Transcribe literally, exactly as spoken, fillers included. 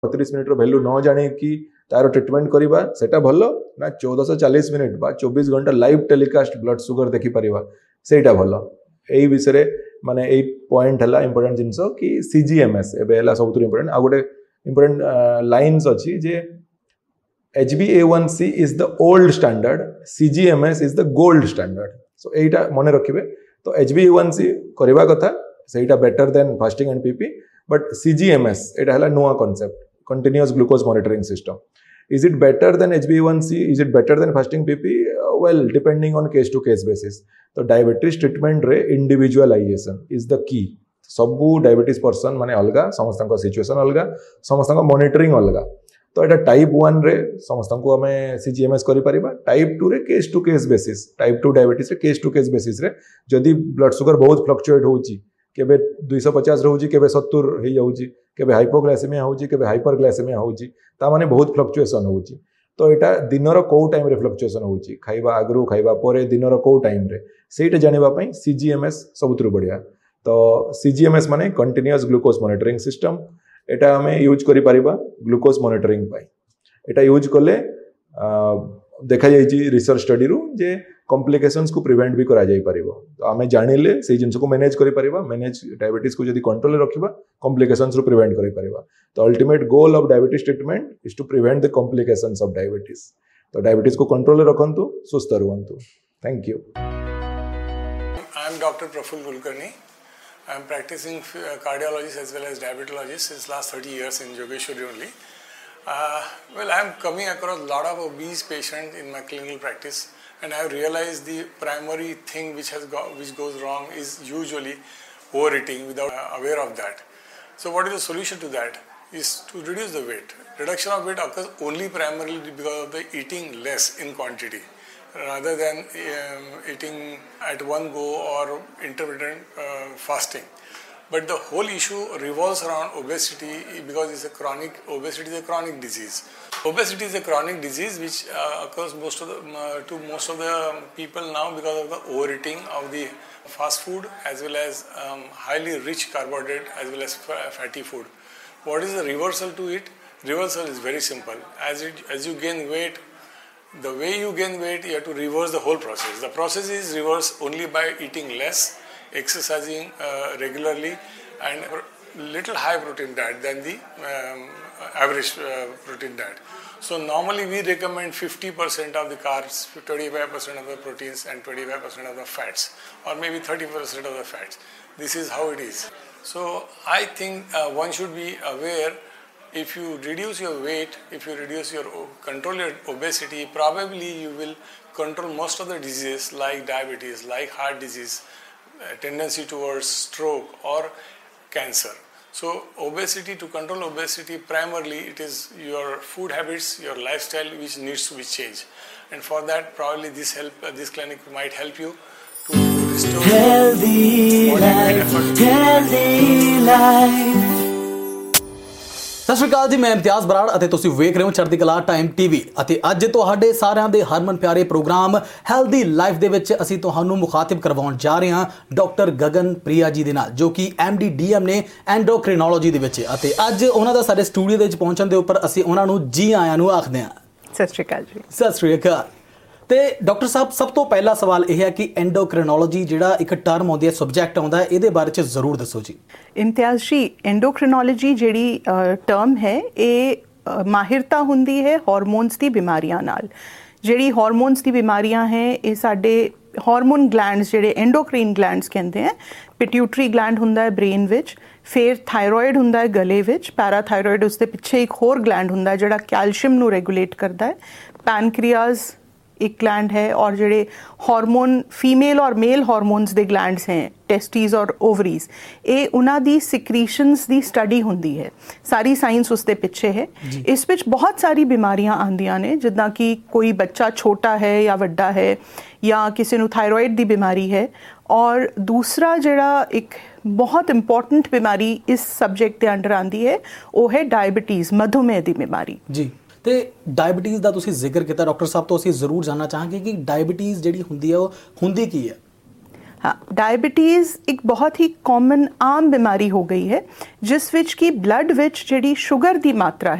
अड़तीस minute value न जानी कि तार ट्रिटमेंट करवा सेटा भल ना चौदह सौ चालीस मिनिट बा चौबीस घंटा लाइव टेलीकास्ट ब्लड सुगर देखि परिवा सेटा भल एई विषय माने एई पॉइंट हला इंपोर्टेंट जिंस कि सीजीएमएस एबे हला सबुत इंपोर्टेंट आ गोटे इंपोर्टेंट लाइन्स अछि जे H b A one C is the old standard, C G M S is the gold standard. So एटा मने रखिबे तो H b A one C करबा कथा सेटा better than fasting and PP but C G M S एटा हला नुवा concept continuous glucose monitoring system. Is it better than H b A one C? Is it better than fasting P P? Uh, well, depending on case to case basis. तो diabetes treatment रे individualisation is the key सबू diabetes person माने अलगा समस्त situation अलगा समस्त monitoring अलगा तो एटा टाइप वन रे समस्त को हमें सीजीएमएस करि परिबा टाइप टू रे case to case basis type two diabetes रे केस टू केस बेसिस रे जदि ब्लड शुगर बहुत फ्लक्चुएट होउची केबे दो सौ पचास रहउची केबे सत्तर हे जाउची केबे हाइपोग्लाइसेमिया होउची केबे हाइपरग्लाइसेमिया होउची ता माने बहुत फ्लक्चुएशन होउची तो एटा दिनर को टाइम रे फ्लक्चुएशन होउची खाइबा आगरु खाइबा परे दिनर को टाइम रे सेटा जानिबा पई सीजीएमएस सबुतरु बढ़िया तो सीजीएमएस माने कंटीन्यूअस ग्लूकोज मॉनिटरिंग सिस्टम एटा हमें यूज करि परिबा ग्लूकोज मॉनिटरिंग पाई एटा यूज कले देखा जाइछि रिसर्च स्टडी रु जे कॉम्प्लिकेशंस को प्रिवेंट भी करा जाई परिबो तो हमें जानिले से जिंस को मैनेज करि परिबा मैनेज डायबिटीज को जदी कंट्रोल रे रखिबा कॉम्प्लिकेशंस रु प्रिवेंट करि परिबा तो ultimate goal of diabetes treatment is to prevent the complications of diabetes तो डायबिटीज को कंट्रोल रे रखंतु सुस्थ रहंतु thank you I am doctor Praful Kulkarni I am practicing cardiologist as well as diabetologist since last thirty years in Jogeshwari only. Uh, well, I am coming across a lot of obese patients in my clinical practice, and I have realized the primary thing which has got, which goes wrong is usually overeating without uh, aware of that. So, what is the solution to that? Is to reduce the weight. Reduction of weight occurs only primarily because of the eating less in quantity, rather than um, eating at one go or intermittent uh, fasting. But the whole issue revolves around obesity because it's a chronic, obesity is a chronic disease. Obesity is a chronic disease which uh, occurs most of the, uh, to most of the people now because of the overeating of the fast food as well as um, highly rich carbohydrate as well as fatty food. What is the reversal to it? Reversal is very simple. As, it, as you gain weight, the way you gain weight, you have to reverse the whole process. The process is reversed only by eating less, exercising uh, regularly, and little high protein diet than the um, average uh, protein diet. So normally we recommend fifty percent of the carbs, twenty-five percent of the proteins, and twenty-five percent of the fats, or maybe thirty percent of the fats. This is how it is. So I think uh, one should be aware. If you reduce your weight, if you reduce your control your obesity, probably you will control most of the diseases like diabetes, like heart disease, tendency towards stroke or cancer. So obesity, to control obesity, primarily it is your food habits, your lifestyle which needs to be changed. And for that, probably this help, uh, this clinic might help you to restore healthy life, healthy life. ਸਤਿ ਸ਼੍ਰੀ ਅਕਾਲ ਜੀ, ਮੈਂ ਇਮਤਿਆਜ਼ ਬਰਾੜ ਅਤੇ ਤੁਸੀਂ ਵੇਖ ਰਹੇ ਹੋ ਚੜ੍ਹਦੀ ਕਲਾ ਟਾਈਮ ਟੀਵੀ ਅਤੇ ਅੱਜ ਤੁਹਾਡੇ ਸਾਰਿਆਂ ਦੇ ਹਰਮਨ ਪਿਆਰੇ ਪ੍ਰੋਗਰਾਮ ਹੈਲਦੀ ਲਾਈਫ ਦੇ ਵਿੱਚ ਅਸੀਂ ਤੁਹਾਨੂੰ ਮੁਖਾਤਿਬ ਕਰਵਾਉਣ ਜਾ ਰਹੇ ਹਾਂ ਡਾਕਟਰ ਗਗਨ ਪ੍ਰਿਆ ਜੀ ਦੇ ਨਾਲ, ਜੋ ਕਿ ਐਮ ਡੀ ਡੀ ਐਮ ਨੇ ਐਂਡੋਕ੍ਰਿਨੋਲੋਜੀ ਦੇ ਵਿੱਚ, ਅਤੇ ਅੱਜ ਉਹਨਾਂ ਦਾ ਸਾਡੇ ਸਟੂਡੀਓ ਦੇ ਵਿੱਚ ਪਹੁੰਚਣ ਦੇ ਉੱਪਰ ਅਸੀਂ ਉਹਨਾਂ ਨੂੰ ਜੀ ਆਇਆਂ ਨੂੰ ਆਖਦੇ ਹਾਂ। ਸਤਿ ਸ਼੍ਰੀ ਅਕਾਲ ਜੀ। ਸਤਿ ਸ਼੍ਰੀ ਅਕਾਲ। ਤੇ ਡਾਕਟਰ ਸਾਹਿਬ, ਸਭ ਤੋਂ ਪਹਿਲਾ ਸਵਾਲ ਇਹ ਹੈ ਕਿ ਐਂਡੋਕ੍ਰਿਨੋਲੋਜੀ ਜਿਹੜਾ ਇੱਕ ਟਰਮ ਆਉਂਦੀ ਹੈ, ਸਬਜੈਕਟ ਆਉਂਦਾ ਹੈ, ਇਹਦੇ ਬਾਰੇ 'ਚ ਜ਼ਰੂਰ ਦੱਸੋ ਜੀ। ਇਮਤਿਆਜ਼ ਜੀ, ਐਂਡੋਕ੍ਰਿਨੋਲੋਜੀ ਜਿਹੜੀ ਟਰਮ ਹੈ ਇਹ ਮਾਹਿਰਤਾ ਹੁੰਦੀ ਹੈ ਹਾਰਮੋਨਸ ਦੀ ਬਿਮਾਰੀਆਂ ਨਾਲ। ਜਿਹੜੀ ਹਾਰਮੋਨਸ ਦੀ ਬਿਮਾਰੀਆਂ ਹੈ ਇਹ ਸਾਡੇ ਹਾਰਮੋਨ ਗਲੈਂਡਸ ਜਿਹੜੇ ਐਂਡੋਕ੍ਰੀਨ ਗਲੈਂਡਸ ਕਹਿੰਦੇ ਹੈ, ਪਿਟਿਊਟਰੀ ਗਲੈਂਡ ਹੁੰਦਾ ਹੈ ਬ੍ਰੇਨ ਵਿੱਚ, ਫਿਰ ਥਾਇਰੋਇਡ ਹੁੰਦਾ ਹੈ ਗਲੇ ਵਿੱਚ, ਪੈਰਾਥਾਇਰੋਇਡ ਉਸਦੇ ਪਿੱਛੇ ਇੱਕ ਹੋਰ ਗਲੈਂਡ ਹੁੰਦਾ ਜਿਹੜਾ ਕੈਲਸ਼ੀਅਮ ਨੂੰ ਰੈਗੂਲੇਟ ਕਰਦਾ ਹੈ, ਪੈਨਕ੍ਰੀਆਜ਼ एक ग्लैंड है, और जोड़े हार्मोन फीमेल और मेल हार्मोन्स दे ग्लैंड्स हैं, टेस्टीज और ओवरीज, ये उन्हां दी सिक्रीशंस दी स्टडी हुंदी है। सारी साइंस उसके पिछे है। इस विच बहुत सारी बीमारियां आंदियां ने, जिद्दां कि कोई बच्चा छोटा है या वड्डा है, या किसी नूं थायरॉइड दी बीमारी है, और दूसरा जिहड़ा एक बहुत इंपॉर्टेंट बीमारी इस सब्जेक्ट के अंडर आंदी है वो है डायबिटीज़, मधुमेह दी बीमारी जी। ਤੇ ਡਾਇਬਟੀਜ਼ ਦਾ ਤੁਸੀਂ ਜ਼ਿਕਰ ਕੀਤਾ ਡਾਕਟਰ ਸਾਹਿਬ, ਤੋਂ ਅਸੀਂ ਜ਼ਰੂਰ ਜਾਣਨਾ ਚਾਹਾਂਗੇ ਕਿ ਡਾਇਬਟੀਜ਼ ਜਿਹੜੀ ਹੁੰਦੀ ਹੈ ਉਹ ਹੁੰਦੀ ਕੀ ਹੈ। हाँ, डायबिटीज़ एक बहुत ही कॉमन आम बीमारी हो गई है जिस विच की ब्लड विच ਜਿਹੜੀ ਸ਼ੂਗਰ ਦੀ ਮਾਤਰਾ